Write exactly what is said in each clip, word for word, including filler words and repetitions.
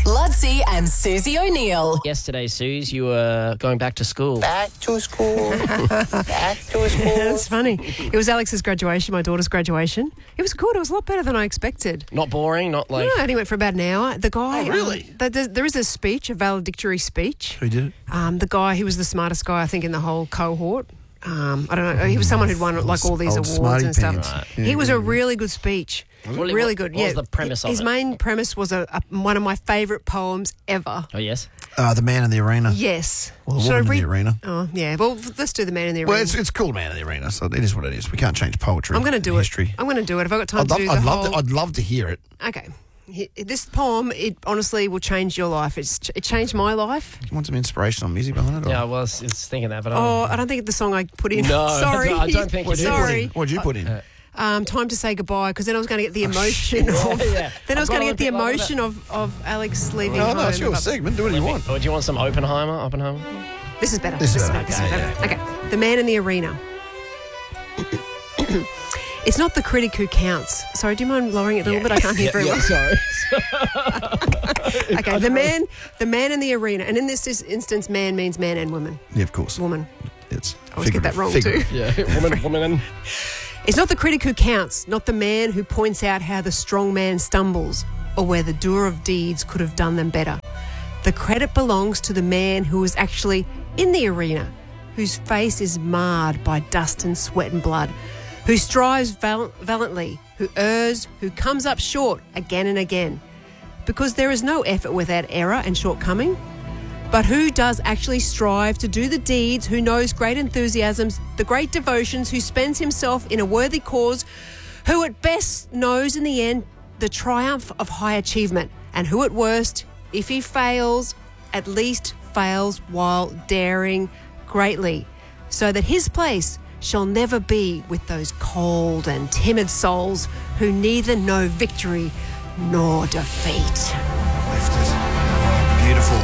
Ludsey and Susie O'Neill. Yesterday, Suze, you were going back to school. Back to school. Back to school. That's funny. It was Alex's graduation, my daughter's graduation. It was good. It was a lot better than I expected. Not boring, not like... No, I only went for about an hour. The guy... Oh, really? Um, the, the, there is a speech, a valedictory speech. Who did it? Um, the guy, he was the smartest guy, I think, in the whole cohort. Um, I don't know. He was someone who'd won like all these Old awards smarty and stuff. pants. Right. Yeah, he was yeah, a yeah. really good speech. What- really what- good. what yeah. was the premise of His it? main premise was a, a, one of my favourite poems ever. Oh, yes? Uh, the Man in the Arena. Yes. Well, the Should I Woman in read- the Arena. Oh, yeah. Well, let's do the man in the arena. Well, it's, it's called Man in the Arena, so it is what it is. We can't change poetry. I'm going to do history. it. I'm going to do it. Have I got time I'd to love, do the I'd, whole... love to, I'd love to hear it. Okay. He- This poem, it honestly will change your life. It's ch- it changed my life. You want some inspirational music behind it? Or? Yeah, I was, I was thinking that, but I Oh, I don't think it's the song I put in. No, Sorry. I don't think you What'd did. you put Sorry. in? What'd you put in? Um, time to say goodbye, because then I was going to get the emotion of. yeah. Then I was I've going to got get the a bit like emotion of, of Alex leaving No, home. no, it's your But- segment. Do what you want. Or do you want some Oppenheimer? Oppenheimer? This is better. This is better. This is Okay, better. Okay. The man in the arena. It's not the critic who counts. Sorry, do you mind lowering it a little bit? I can't hear Yeah, very yeah, well. sorry. Okay, the man, the man in the arena, and in this instance, man means man and woman. Yeah, of course. Woman. It's I always get that wrong too. figurative. Yeah, woman, woman. It's not the critic who counts, not the man who points out how the strong man stumbles or where the doer of deeds could have done them better. The credit belongs to the man who is actually in the arena, whose face is marred by dust and sweat and blood, who strives val- valiantly, who errs, who comes up short again and again. Because there is no effort without error and shortcoming. But who does actually strive to do the deeds, who knows great enthusiasms, the great devotions, who spends himself in a worthy cause, who at best knows in the end the triumph of high achievement, and who at worst, if he fails, at least fails while daring greatly, so that his place shall never be with those cold and timid souls who neither know victory nor defeat. Lifted. Oh, beautiful.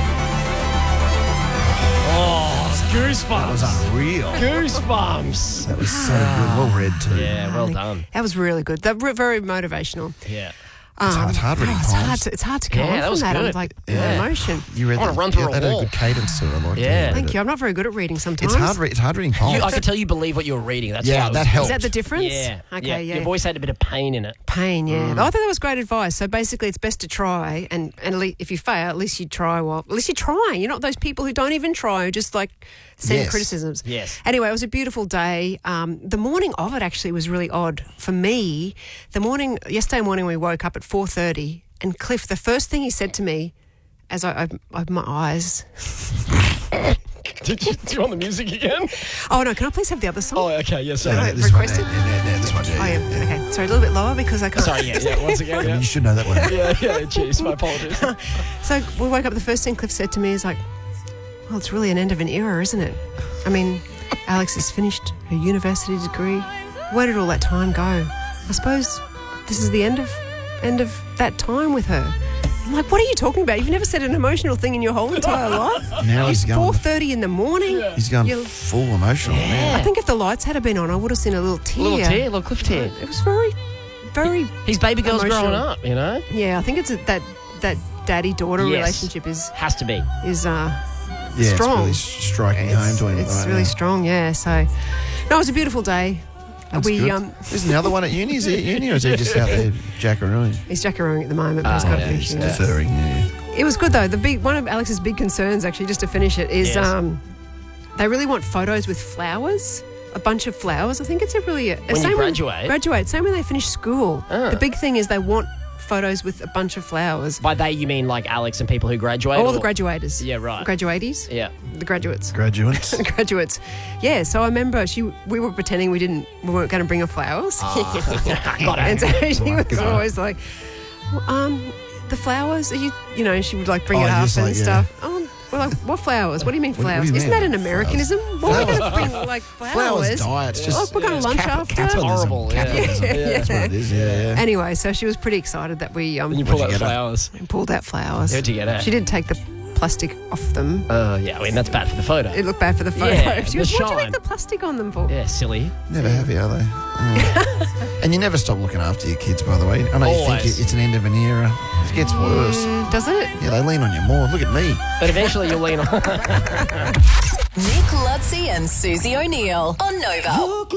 Goosebumps. That was unreal. Goosebumps. That was so good. Well read, too. Yeah, well done. That was really good. That was very motivational. Yeah. It's hard, it's hard reading Oh, it's poems. hard to it's hard to come Yeah, on that from was that. I'm good. like Yeah. emotion. You read I wanna that- run through yeah, a that had wall. a good cadence to it. I like Yeah. Thank you. I'm not very good at reading sometimes. It's hard. Re- it's hard reading poems. You, I could tell you believe what you were reading. That's Yeah, why I was- that helped. Is that the difference? Yeah. Okay. yeah. Yeah. Your voice had a bit of pain in it. Pain. Yeah. Mm. But I thought that was great advice. So basically, it's best to try, and and at least, if you fail, at least you try. Well, at least you try. You're not those people who don't even try, who just like send Yes. criticisms. Yes. Anyway, it was a beautiful day. Um, the morning of it actually was really odd for me. The morning yesterday morning, we woke up at four thirty. And Cliff, the first thing he said to me, as I opened opened my eyes, Did you, do you want the music again? oh no, can I please have the other song? Oh, okay. Yes, No, sir. no, Yeah, this one. requested? Yeah, yeah, yeah, this one. Yeah, Oh, yeah, yeah. yeah. Okay. Sorry, a little bit lower because I can't. Sorry, yeah, yeah. Once again, I mean, yeah. you should know that one. Yeah, yeah, jeez, my apologies. So we woke up, the first thing Cliff said to me is like, well, it's really an end of an era, isn't it? I mean, Alex has finished her university degree. Where did all that time go? I suppose this is the end of end of that time with her. I'm like, what are you talking about? You've never said an emotional thing in your whole entire life. Now he's It's going. four thirty in the morning. He's going You'll- full emotional now. I think if the lights had been on, I would have seen a little tear. Little tear, little Cliff tear. It was very, very... His baby girl's Emotional. growing up, you know? Yeah, I think it's a, that that daddy-daughter Yes. relationship is, Has to be. is uh, Yeah, strong. it's really striking home It's, to him. at the it's moment, really yeah. strong, yeah. So, no, it was a beautiful day. That's we good. um, Isn't the other one at uni? Is he at uni or is he just out there jackarooing? he's jackarooing at the moment, but he's Ah, got yeah, to He's finish it. deferring, yeah. It was good though. The big one of Alex's big concerns, actually, just to finish it, is Yes. um, they really want photos with flowers. A bunch of flowers. I think it's a really a, When you same graduate? graduate, same when they finish school. Ah. The big thing is they want photos with a bunch of flowers. By they, you mean like Alex and people who graduate? All or- the graduators. Yeah, right. Graduatees. Yeah. The graduates. Graduates. Graduates. Yeah, so I remember she we were pretending we didn't we weren't going to bring her flowers. Got And it. so she was God. always like, well, um, the flowers, are you you know, she would like bring Oh, it up just and like, yeah. stuff. Oh, we're like, what flowers? What do you mean What do- what do flowers? you Isn't mean? that an Americanism? Why are we going to bring like Flowers flowers? die. It's just. Oh, we're going to it's lunch capi- after. capitalism. Horrible, yeah. Capitalism. Yeah. That's what it is, yeah, yeah. Anyway, so she was pretty excited that we um And you pull What'd out you get her? flowers. pulled out flowers. Where'd you get her? She did take the plastic off them. Uh, yeah, I mean, that's bad for the photo. It looked bad for the photo. Yeah, She the goes, what do you shine. leave the plastic on them for? Yeah, silly. Never have you, are they? Mm. And you never stop looking after your kids, by the way. I know you think Always. it- it's an end of an era. It gets worse. Mm, does it? Yeah, they lean on you more. Look at me. But eventually you'll lean on. Nick Lutzi and Susie O'Neill on Nova.